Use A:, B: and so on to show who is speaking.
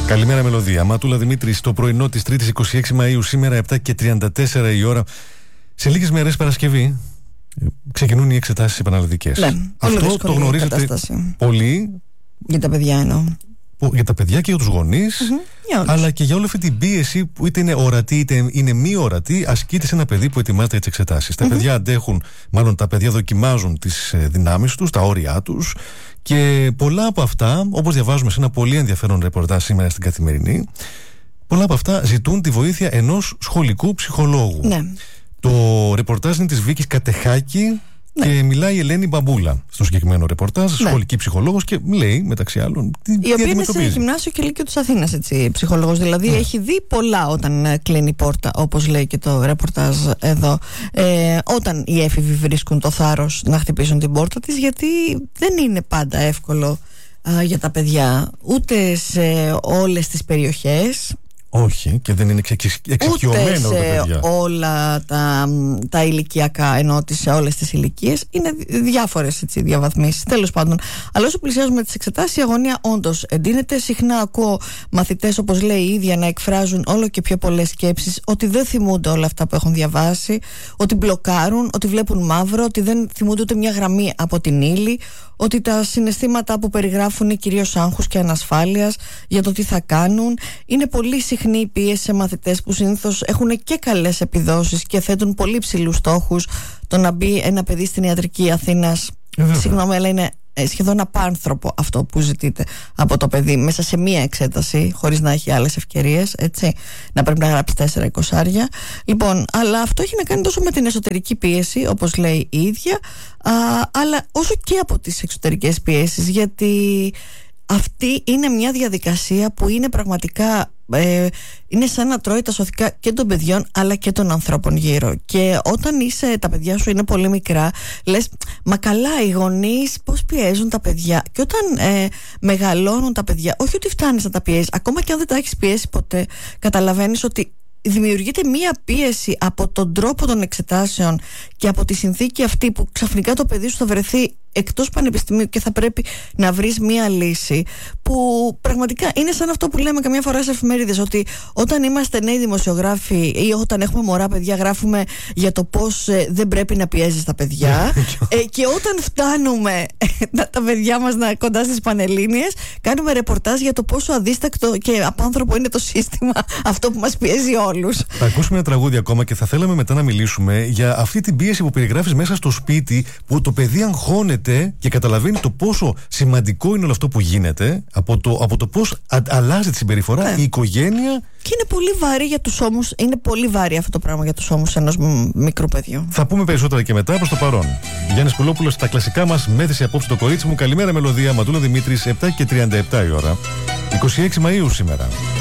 A: Καλημέρα Μελωδία. Ματούλα Δημήτρη, στο πρωινό της 3ης 26 Μαΐου, σήμερα 7:34 η ώρα. Σε λίγες μέρες Παρασκευή ξεκινούν οι εξετάσεις επαναληπτικές.
B: Ναι,
A: αυτό το γνωρίζετε πολύ.
B: Για τα παιδιά εννοώ.
A: Για τα παιδιά και για τους γονείς, αλλά και για όλη αυτή την πίεση που είτε είναι ορατή είτε είναι μη ορατή, ασκείται σε ένα παιδί που ετοιμάζεται για τις εξετάσεις. Τα παιδιά αντέχουν, μάλλον τα παιδιά δοκιμάζουν τις δυνάμεις τους, τα όρια τους, και πολλά από αυτά, όπως διαβάζουμε σε ένα πολύ ενδιαφέρον ρεπορτάζ σήμερα στην Καθημερινή, πολλά από αυτά ζητούν τη βοήθεια ενός σχολικού ψυχολόγου.
B: Ναι.
A: Το ρεπορτάζ είναι της Βίκης Κατεχάκη. Και μιλάει η Ελένη Μπαμπούλα στο συγκεκριμένο ρεπορτάζ, σχολική ψυχολόγος, και λέει μεταξύ άλλων
B: η οποία είναι σε γυμνάσιο και λύκειο της Αθήνας, έτσι, ψυχολόγος. Δηλαδή έχει δει πολλά όταν κλείνει πόρτα, όπως λέει και το ρεπορτάζ εδώ. Όταν οι έφηβοι βρίσκουν το θάρρος να χτυπήσουν την πόρτα της, γιατί δεν είναι πάντα εύκολο για τα παιδιά, ούτε σε όλες τις περιοχές.
A: Όχι, και δεν είναι εξοικειωμένα
B: ούτε σε όλα τα ηλικιακά, ενώ σε όλες τις ηλικίες. Είναι διάφορες διαβαθμίσεις, τέλος πάντων. Αλλά όσο πλησιάζουμε τις εξετάσεις, η αγωνία όντως εντείνεται. Συχνά ακούω μαθητές, όπως λέει η ίδια, να εκφράζουν όλο και πιο πολλές σκέψεις, ότι δεν θυμούνται όλα αυτά που έχουν διαβάσει, ότι μπλοκάρουν, ότι βλέπουν μαύρο, ότι δεν θυμούνται ούτε μια γραμμή από την ύλη, ότι τα συναισθήματα που περιγράφουν είναι κυρίως άγχους και ανασφάλειας για το τι θα κάνουν. Είναι πολύ συχνή η πίεση σε μαθητές που συνήθως έχουν και καλές επιδόσεις και θέτουν πολύ ψηλούς στόχους. Το να μπει ένα παιδί στην ιατρική Αθήνας, συγγνώμη, αλλά είναι σχεδόν απάνθρωπο αυτό που ζητείτε από το παιδί μέσα σε μία εξέταση, χωρίς να έχει άλλες ευκαιρίες, έτσι, να πρέπει να γράψει 4-20. Λοιπόν, αλλά αυτό έχει να κάνει τόσο με την εσωτερική πίεση, όπως λέει η ίδια, αλλά όσο και από τις εξωτερικές πιέσεις, γιατί αυτή είναι μια διαδικασία που είναι πραγματικά είναι σαν να τρώει τα σωθικά και των παιδιών αλλά και των ανθρώπων γύρω. Και όταν τα παιδιά σου είναι πολύ μικρά, λες, μα καλά, οι γονείς πώς πιέζουν τα παιδιά. Και όταν μεγαλώνουν τα παιδιά, όχι ότι φτάνεις να τα πιέζεις, ακόμα και αν δεν τα έχεις πιέσει ποτέ, καταλαβαίνεις ότι δημιουργείται μία πίεση από τον τρόπο των εξετάσεων και από τη συνθήκη αυτή που ξαφνικά το παιδί σου θα βρεθεί εκτός πανεπιστημίου και θα πρέπει να βρεις μία λύση, που πραγματικά είναι σαν αυτό που λέμε καμιά φορά σε εφημερίδες, ότι όταν είμαστε νέοι δημοσιογράφοι ή όταν έχουμε μωρά παιδιά, γράφουμε για το πώς δεν πρέπει να πιέζεις τα παιδιά και όταν φτάνουμε τα παιδιά μας κοντά στις Πανελλήνιες, κάνουμε ρεπορτάζ για το πόσο αδίστακτο και απάνθρωπο είναι το σύστημα αυτό που μας πιέζει όλους.
A: Θα ακούσουμε ένα τραγούδι ακόμα και θα θέλαμε μετά να μιλήσουμε για αυτή την πίεση που περιγράφεις μέσα στο σπίτι, που το παιδί αγχώνεται και καταλαβαίνει το πόσο σημαντικό είναι όλο αυτό που γίνεται, από το πώς αλλάζει τη συμπεριφορά η οικογένεια.
B: Και είναι πολύ βαρύ για τους ώμους, είναι πολύ βαρύ αυτό το πράγμα για τους ώμους ενός μικρού παιδιού.
A: Θα πούμε περισσότερα και μετά. Προς το παρόν, Γιάννης Πουλόπουλος στα κλασικά μας, μέθησε απόψε το κορίτσι μου. Καλημέρα Μελωδία, Ματούλα Δημήτρης, 7:37 η ώρα, 26 Μαΐου σήμερα.